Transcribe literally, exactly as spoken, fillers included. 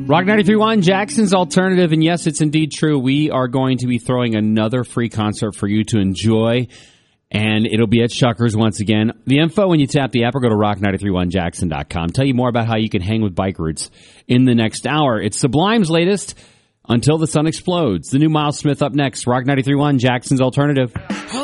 Rock ninety-three point one, Jackson's Alternative, and yes, it's indeed true. We are going to be throwing another free concert for you to enjoy, and it'll be at Shuckers once again. The info when you tap the app or go to rock nine three one jackson dot com. Tell you more about how you can hang with Bike Roots in the next hour. It's Sublime's latest, Until the Sun Explodes. The new Miles Smith up next. Rock ninety-three point one, Jackson's Alternative.